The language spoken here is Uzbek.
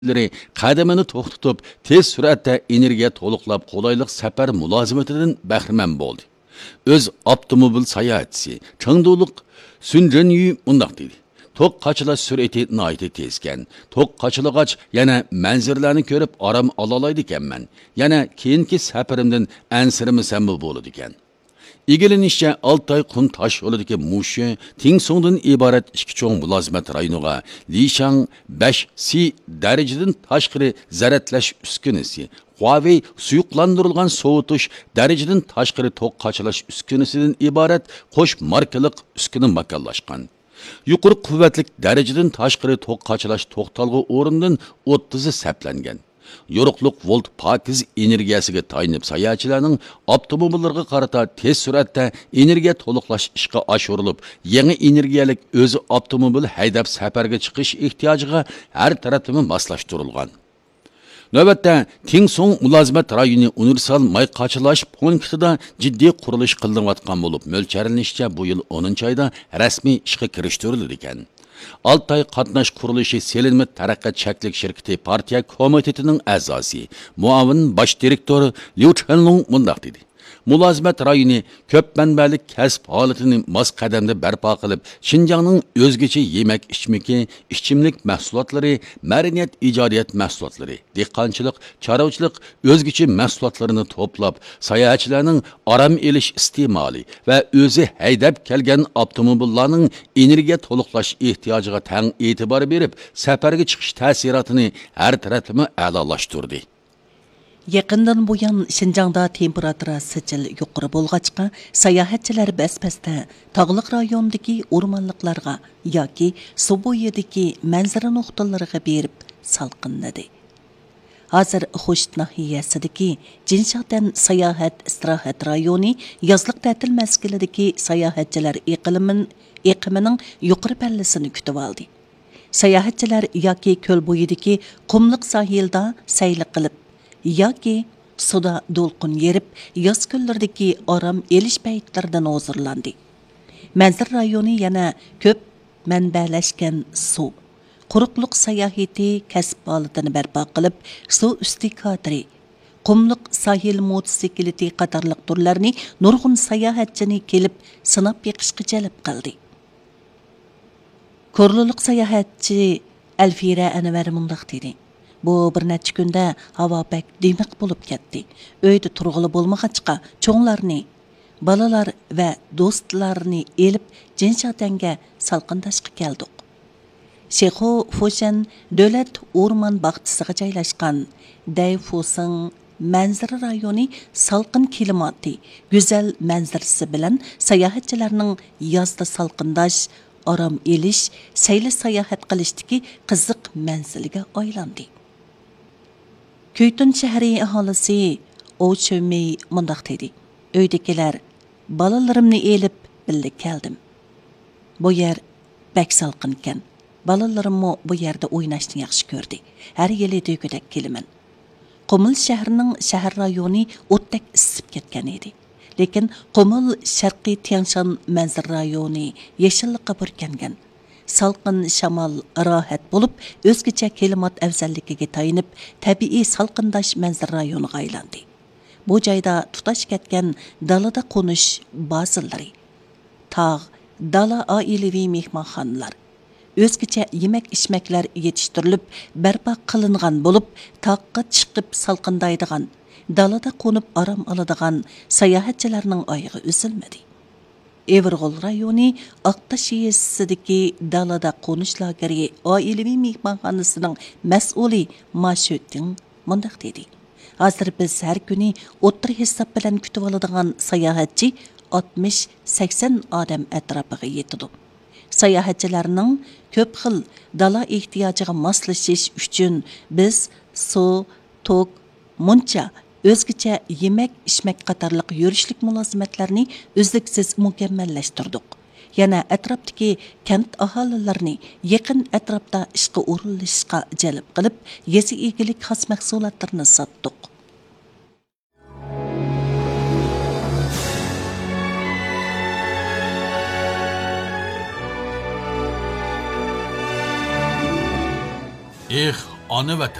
qadamini to'xtatib, tez suratda energiya to'liqlab qolayliq safar mulozimatidan bahramand bo'ldi. O'z avtomobil sayohatchisi Chengdulik Sun Zhenyu mundaq dedi. Toq qaçılaş sürati nayeti tezken. Toq qaçılığaç yana manzirlarni ko'rib aram alalaydı ekanman. Yana keyinki safarimdan ansirimisam bo'ladi ekan. İgilinişçe Altay Qum taş yo'lidagi Mushu Tingsongdan iborat ikki cho'ng mulozimat rayoniga Lishang 5C darajadan tashqari zaratlash uskunasi, Huawei suyuqlandirilgan sovutish darajadan tashqari toq qaçılash uskunasidan iborat qo'sh markaliq uskuna makonlashgan. Yuqori quvvatlik darajadan tashqari toq qaçılash to'xtalg'i o'rindan 30 saplangan. Yoruqluq volt pakiz energiyasiga tayinib sayohatchilarning avtomobillarga qarata tez suratda energiya to'liqlash ishga oshirilib, yangi energiyalik o'zi avtomobil haydab safarga chiqish ehtiyojiga har taraflama moslashtirilgan. Navbatda Tingsong mulozimat rayoni universal may qaçılash punktida jiddiy qurilish qilinayotgan bo'lib, mo'ljallanishcha bu yil 10-oyda rasmiy ishga kirishtiriladi ekan. Altay qatnash qurilishi selinma taraqqiyot cheklik shirkati partiya komitetining a'zosi, muavin bosh direktori Liu Chenlong mundaq dedi. Mulozimat rayoni ko'p manbalik kasb holatini mos qadamda barpo qilib, Xinjiangning o'zgacha yemak ichimlik mahsulotlari, madaniyat ijodiyat mahsulotlari, dehqonchilik, chorvachilik o'zgacha mahsulotlarini to'plab, sayohatchilarning aram elish iste'moli va o'zi haydab kelgan avtomobillarning energiya to'liqlash ehtiyojiga tang e'tibor berib, safarga chiqish ta'sirotini har taraflama a'lolashtirdi. Yaqindan buyon Xinjiangda temperatura sichil yuqori bo'lg'achqa, sayohatchilar bas-basda tog'liq rayondagi o'rmonliqlarga yoki suv bo'yidagi manzara nuqtalariga berib salqinladi. Hozir Xo'sht nahiyasidagi Jinshadan sayohat istirohat rayoni yozliq ta'til mezgilidagi sayohatchilar iqimining yuqori pallasini kutib oldi. Sayohatchilar yoki ko'l bo'yidagi qumliq sahilda sayli qilib yoki suda do'lqin yerib, yoz kunlaridagi orom elish paytlaridan hozirlandi. Manzar rayoni yana ko'p manbalashgan suv, quruqliq sayohati kasb holatini barpo qilib, suv usti kadri, qumliq sahil mototsikleti qatorliq turlarni nurg'un sayohatchini kelib sinab yiqishga jalb qildi. Ko'rlilik sayohatchi Alfira Anvar mundaq dedi. Bu bir necha kunda havo pek dimiq bo'lib ketdi. Uyda turg'ili bo'lmag'achqa cho'nglarni, balalar va do'stlarni elib Jinshatanga salqindashqa keldik. Shexo Foshan davlat o'rmon bog'chisiga joylashgan Dayfusing manzara rayoni salqin klimati, go'zal manzarasi bilan sayohatchilarning yozda salqindash, orom elish, sayli sayohat qilishdagi qiziq manziliga aylandi. Köytün şəhəri ahalisi o çömey mundaq dedi. Öydekiler, balalarımni elib bildi keldim. Bu yer bək salqın ken. Balalarımı bu yerde oynaşını yaxşı gördü. Her yeli dögüdək kelimin. Qumul şəhərinin şəhər rayoni otdak issib ketken edi. Lekin Qumul Şərqi Tianshan manzar rayoni yeşillikqa burkangan. Salqin shamol rohat bo'lib, o'zgacha klimat afzalligiga tayinib, tabiiy salqindash manzara rayoniga aylandi. Bu joyda tutash ketgan dalada qo'nish bazillari, tog', dala oilaviy mehmonxonalar, o'zgacha yemak-ichmaklar yetishtirilib, barpo qilingan bo'lib, tog'ga chiqib salqindaydigan, dalada qo'nib orom oladigan sayohatchilarning oyog'i uzilmadi. Everg'ol rayoni Aqtash yezisidagi dalada qo'nish lageri oilaviy mehmonxonasining mas'uli Mashuddin mundaq dedi. Hozir biz har kuni o'ttir hisob bilan kutib oladigan sayohatchi 60-80 odam atrofiga yetadi. Sayohatchilarning ko'p xil dala ehtiyojiga moslashish uchun biz suv, tok, muncha o'zgacha yemak-ichmak qatorliq yurishlik mulozimatlarni uzluksiz mukammallashtirdik. Yana atrofdagi kent aholilarini yaqin atrofda ishga o'rinlashishga jalb qilib, yezi egilik xos mahsulotlarini sotdik. ona va